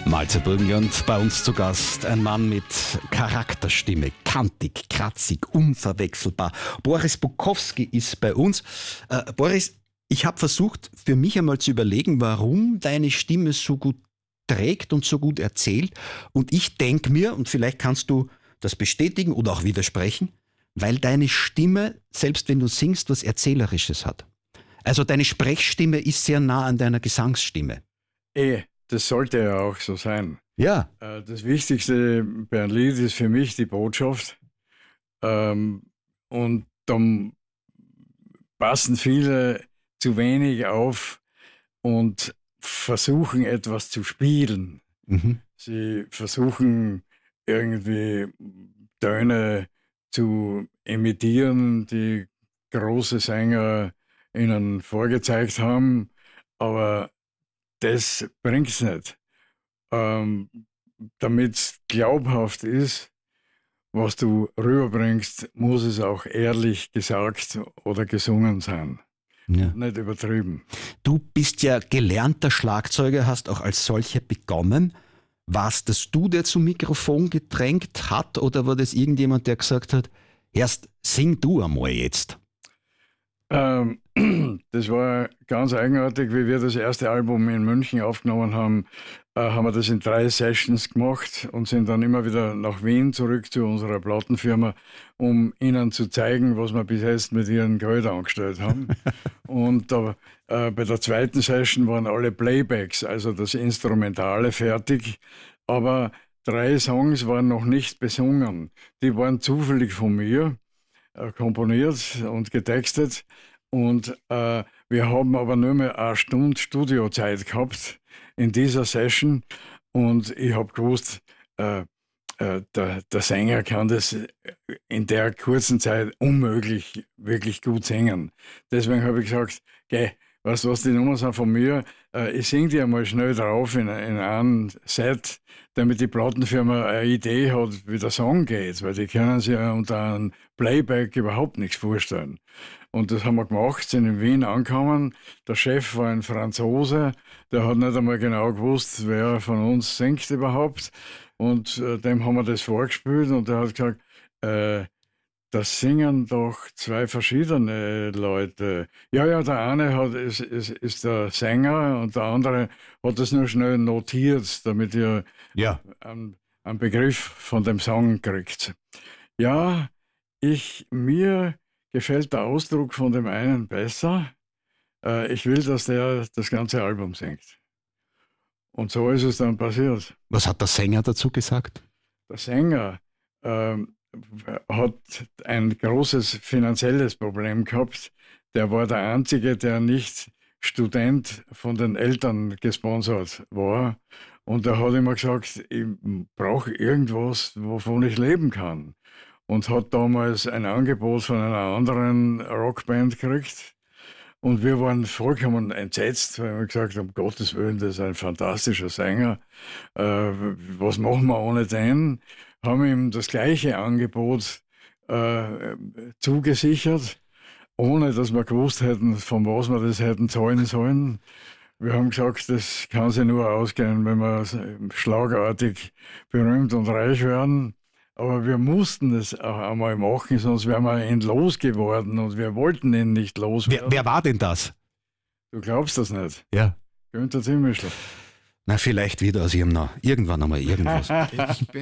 Malzer Burgenland, bei uns zu Gast ein Mann mit Charakterstimme, kantig, kratzig, unverwechselbar. Boris Bukowski ist bei uns. Boris, ich habe versucht, für mich einmal zu überlegen, warum deine Stimme so gut trägt und so gut erzählt. Und ich denke mir, und vielleicht kannst du das bestätigen oder auch widersprechen, weil deine Stimme, selbst wenn du singst, was Erzählerisches hat. Also deine Sprechstimme ist sehr nah an deiner Gesangsstimme. Das sollte ja auch so sein. Ja. Das Wichtigste bei einem Lied ist für mich die Botschaft. Und dann passen viele zu wenig auf und versuchen etwas zu spielen. Mhm. Sie versuchen irgendwie Töne zu imitieren, die große Sänger ihnen vorgezeigt haben, aber das bringt es nicht. Damit es glaubhaft ist, was du rüberbringst, muss es auch ehrlich gesagt oder gesungen sein. Ja. Nicht übertrieben. Du bist ja gelernter Schlagzeuger, hast auch als solcher begonnen. War es das du, der zum Mikrofon gedrängt hat, oder war das irgendjemand, der gesagt hat, erst sing du einmal jetzt? Das war ganz eigenartig, wie wir das erste Album in München aufgenommen haben, haben wir das in 3 Sessions gemacht und sind dann immer wieder nach Wien zurück zu unserer Plattenfirma, um ihnen zu zeigen, was wir bis jetzt mit ihren Geldern angestellt haben. Und bei der zweiten Session waren alle Playbacks, also das Instrumentale fertig, aber 3 Songs waren noch nicht besungen. Die waren zufällig von mir komponiert und getextet. Und wir haben aber nur mehr 1 Stunde Studiozeit gehabt in dieser Session. Und ich habe gewusst, der Sänger kann das in der kurzen Zeit unmöglich wirklich gut singen. Deswegen habe ich gesagt, geh, weißt du was, die Nummern sind von mir, ich singe die einmal schnell drauf in einem Set, damit die Plattenfirma eine Idee hat, wie der Song geht, weil die können sich ja unter einem Playback überhaupt nichts vorstellen. Und das haben wir gemacht, sind in Wien angekommen. Der Chef war ein Franzose, der hat nicht einmal genau gewusst, wer von uns singt überhaupt. Und dem haben wir das vorgespielt und der hat gesagt, das singen doch 2 verschiedene Leute. Ja, der eine ist der Sänger und der andere hat das nur schnell notiert, damit ihr einen Begriff von dem Song kriegt. Ja, mir gefällt der Ausdruck von dem einen besser. Ich will, dass der das ganze Album singt. Und so ist es dann passiert. Was hat der Sänger dazu gesagt? Der Sänger hat ein großes finanzielles Problem gehabt. Der war der Einzige, der nicht Student von den Eltern gesponsert war. Und er hat immer gesagt, ich brauche irgendwas, wovon ich leben kann. Und hat damals ein Angebot von einer anderen Rockband gekriegt. Und wir waren vollkommen entsetzt, weil wir gesagt haben, um Gottes Willen, das ist ein fantastischer Sänger. Was machen wir ohne den? Haben ihm das gleiche Angebot zugesichert, ohne dass wir gewusst hätten, von was wir das hätten zahlen sollen. Wir haben gesagt, das kann sich nur ausgehen, wenn wir schlagartig berühmt und reich werden. Aber wir mussten es auch einmal machen, sonst wären wir ihn losgeworden und wir wollten ihn nicht loswerden. Wer war denn das? Du glaubst das nicht? Ja. Günther Zimmischl. Na, vielleicht wieder aus irgendwann einmal irgendwas.